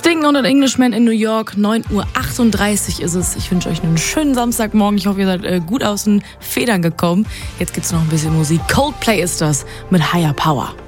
Sting und ein Englishman in New York, 9:38 Uhr ist es. Ich wünsche euch einen schönen Samstagmorgen. Ich hoffe, ihr seid gut aus den Federn gekommen. Jetzt gibt's noch ein bisschen Musik. Coldplay ist das mit Higher Power.